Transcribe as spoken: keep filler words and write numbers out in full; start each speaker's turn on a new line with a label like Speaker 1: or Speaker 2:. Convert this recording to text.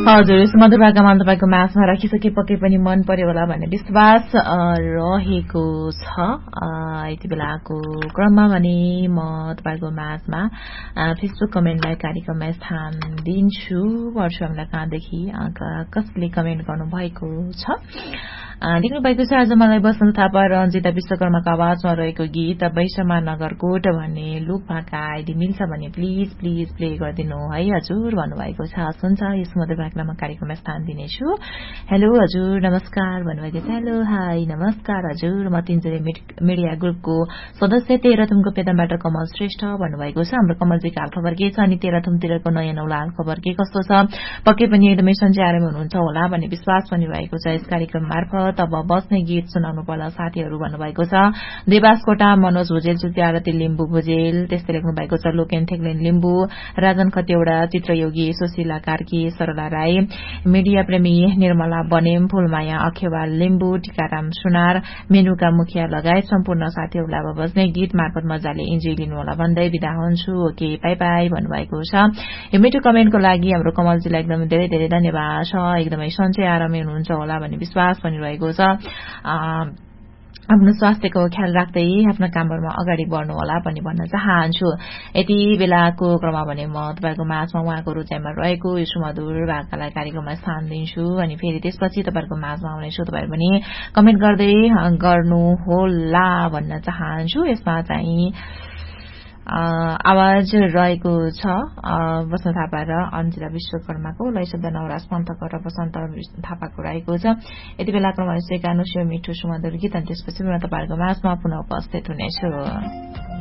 Speaker 1: हजुर सुमधुर भाकामा तपाईको माझमा राखिसके पक्कै पनि मन पर्यो होला भन्ने विश्वास रहेको छ। यति बेलाको क्रममा भने म तपाईको माझमा फेसबुक कमेन्टलाई कार्यक्रममा स्थान दिन्छु। पढ्छु हामीलाई कहाँदेखि कसले कमेन्ट गर्नुभएको छ। लेख्नु भएको छ आज मलाई बसन्त थापा र रञ्जिता विश्वकर्माको आवाजमा रहेको गीत वैशमा नगरकोट भन्ने लुक भाका आइडी मिल्छ भने प्लिज प्लिज प्ले गरिदिनु है हजुर भन्नुभएको छ। हुन्छ यस मधुर भाकामा कार्यक्रममा स्थान दिनेछु। हेलो हजुर नमस्कार भन्नुभएको छ। हेलो हाई नमस्कार हजुर म तिनजरे मिडिया ग्रुपको सदस्य तेह्रथुमको पेदमबाट कमल श्रेष्ठ भन्नुभएको छ। हाम्रो कमलजीको हाल खबर के छ अनि तेह्रथुमतिरको नयाँ नौला हाल खबर के कस्तो छ पक्कै पनि एकदमै सन्चै आरामै हुनुहुन्छ होला भन्ने विश्वास पनि रहेको छ। यस कार्यक्रम मार्फत अब बस्ने गीत सुनाउनु पर्ला साथीहरू भन्नुभएको छ। देवासकोटा मनोज भुजेल सुत्यारती लिम्बू भुजेल त्यस्तै लेख्नु भएको छ। लोकेन ठेक्लेन लिम्बू राजन खतेवडा चित्रयोगी सुशीला कार्की सरला राई मिडिया प्रेमी निर्मला बनेम फूलमाया अखेवाल लिम्बू टीकाराम सुनार मेनुका मुखिया लगायत सम्पूर्ण साथीहरूलाई अब बस्ने गीत मार्फत मजाले इन्जोय लिनुहोला भन्दै बिदा हुन्छु। ओके बाई बाई भन्नुभएको छ। यो मिठो कमेन्टको लागि हाम्रो कमलजीलाई एकदमै धेरै धेरै धन्यवाद छ। एकदमै सन्चै आरामै हुनुहुन्छ होला भन्ने विश्वास पनि रहेको छ। आफ्नो स्वास्थ्यको ख्याल राख्दै आफ्नो कामहरुमा अगाडि बढ्नु होला पनि भन्न चाहन्छु। यति बेलाको क्रममा भने म तपाईको माझमा उहाँको रुचाइमा रहेको यो सुमधुर भाकालाई कार्यक्रममा स्थान दिन्छु अनि फेरि त्यसपछि तपाईहरुको माझमा आउनेछु। तपाईहरु पनि कमेन्ट गर्दै गर्नु होला भन्न चाहन्छु। यसमा चाहिँ आवाज रहेको छ बसन्त थापा र अन्जिला विश्वकर्माको लय शब्द नवराज पन्तको र बसन्त थापाको रहेको छ। यति बेला क्रममा सेकानु मिठो सुमधुर गीत अनि त्यसपछि म तपाईहरुको माझमा पुनः उपस्थित हुनेछु।